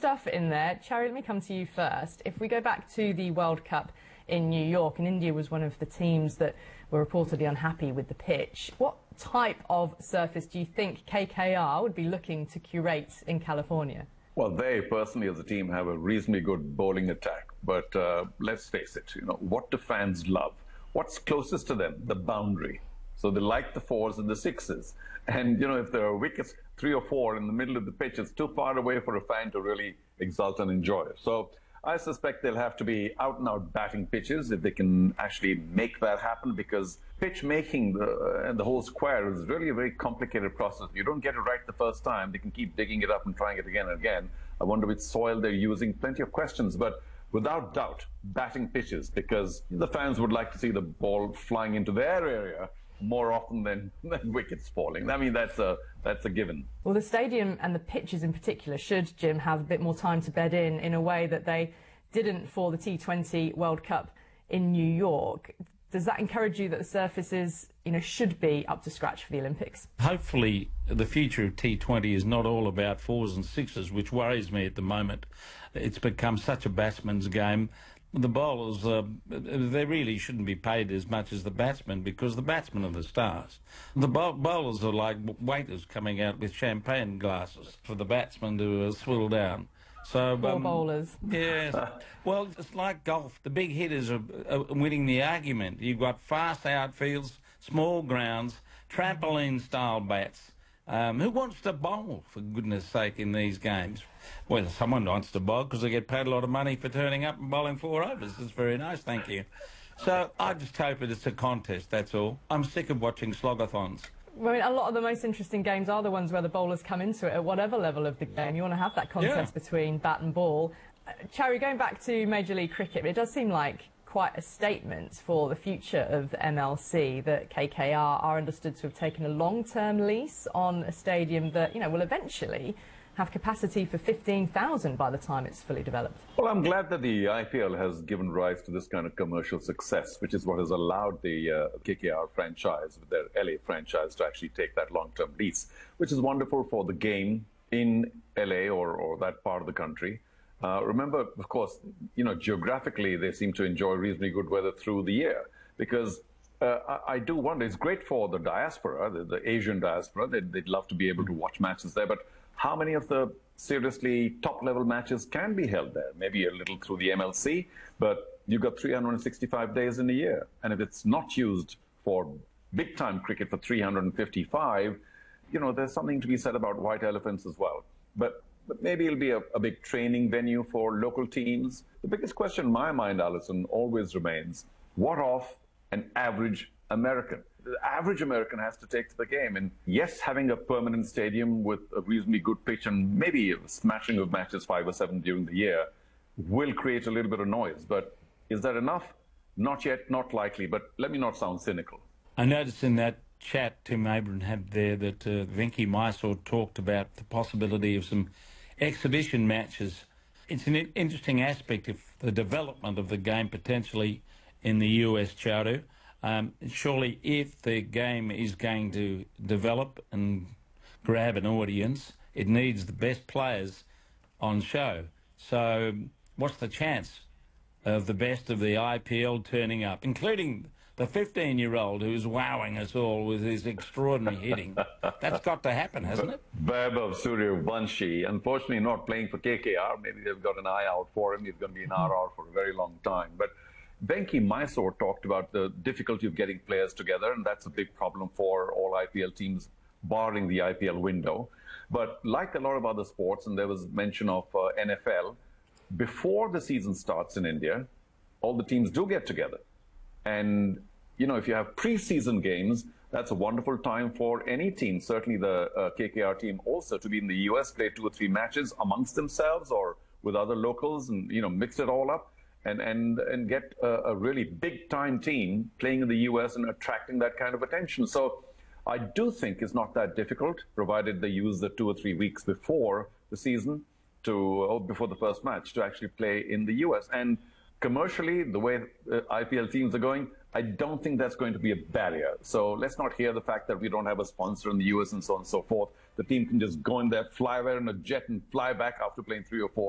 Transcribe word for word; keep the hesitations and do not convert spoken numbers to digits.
stuff in there. Charu, let me come to you first. If we go back to the World Cup in New York, and India was one of the teams that were reportedly unhappy with the pitch, what type of surface do you think K K R would be looking to curate in California? Well, they personally as a team have a reasonably good bowling attack, but uh, let's face it, you know, what do fans love? What's closest to them? The boundary. So they like the fours and the sixes. And, you know, if there are wickets, three or four in the middle of the pitch, it's too far away for a fan to really exult and enjoy it. So I suspect they'll have to be out-and-out batting pitches if they can actually make that happen, because pitch making the, and the whole square is really a very complicated process. You don't get it right the first time. They can keep digging it up and trying it again and again. I wonder which soil they're using. Plenty of questions, but without doubt, batting pitches, because the fans would like to see the ball flying into their area more often than, than wickets falling. I mean, that's a, that's a given. Well, the stadium and the pitches in particular should, Jim, have a bit more time to bed in, in a way that they didn't for the T twenty World Cup in New York. Does that encourage you that the surfaces, you know, should be up to scratch for the Olympics? Hopefully the future of T twenty is not all about fours and sixes, which worries me at the moment. It's become such a batsman's game. The bowlers, uh, they really shouldn't be paid as much as the batsmen, because the batsmen are the stars. The bow bowlers are like waiters coming out with champagne glasses for the batsmen to uh, swill down. So, Poor um, bowlers. Yes. Well, it's like golf. The big hitters are, are winning the argument. You've got fast outfields, small grounds, trampoline-style bats. Um, who wants to bowl, for goodness sake, in these games? Well, someone wants to bowl because they get paid a lot of money for turning up and bowling four overs. It's very nice, thank you. So I just hope that it's a contest, that's all. I'm sick of watching slogathons. I mean, a lot of the most interesting games are the ones where the bowlers come into it at whatever level of the game. You want to have that contest Yeah. between bat and ball. Uh, Charu, going back to Major League Cricket, it does seem like quite a statement for the future of the M L C that K K R are understood to have taken a long-term lease on a stadium that, you know, will eventually have capacity for fifteen thousand by the time it's fully developed. Well, I'm glad that the I P L has given rise to this kind of commercial success, which is what has allowed the uh, K K R franchise, with their L A franchise, to actually take that long-term lease, which is wonderful for the game in L A or, or that part of the country. Uh, remember, of course, you know, geographically, they seem to enjoy reasonably good weather through the year, because uh, I, I do wonder, it's great for the diaspora, the, the Asian diaspora. They'd, they'd love to be able to watch matches there, but how many of the seriously top-level matches can be held there? Maybe a little through the M L C, but you've got three hundred sixty-five days in a year. And if it's not used for big-time cricket for three hundred fifty-five, you know, there's something to be said about white elephants as well. But, but maybe it'll be a, a big training venue for local teams. The biggest question in my mind, Alison, always remains, what of an average American? The average American has to take to the game. And yes, having a permanent stadium with a reasonably good pitch and maybe a smashing of matches, five or seven during the year, will create a little bit of noise. But is that enough? Not yet, not likely. But let me not sound cynical. I noticed in that chat Tim Abram had there that uh, Venki Mysore talked about the possibility of some exhibition matches. It's an interesting aspect of the development of the game potentially in the U S, Charu. Um, surely if the game is going to develop and grab an audience, it needs the best players on show. So what's the chance of the best of the I P L turning up, including the fifteen-year-old who's wowing us all with his extraordinary hitting? That's got to happen, hasn't it? Vaibhav Suryavanshi, unfortunately not playing for K K R. Maybe they've got an eye out for him. He's going to be an R R for a very long time. But Venki Mysore talked about the difficulty of getting players together, and that's a big problem for all I P L teams, barring the I P L window. But like a lot of other sports, and there was mention of uh, N F L, before the season starts in India, all the teams do get together. And, you know, if you have preseason games, that's a wonderful time for any team, certainly the uh, K K R team also, to be in the U S, play two or three matches amongst themselves or with other locals and, you know, mix it all up. And, and, and get a, a really big-time team playing in the U S and attracting that kind of attention. So I do think it's not that difficult, provided they use the two or three weeks before the season, to or before the first match, to actually play in the U S. And commercially, the way uh, I P L teams are going, I don't think that's going to be a barrier. So let's not hear the fact that we don't have a sponsor in the U S and so on and so forth. The team can just go in there, fly there in a jet and fly back after playing three or four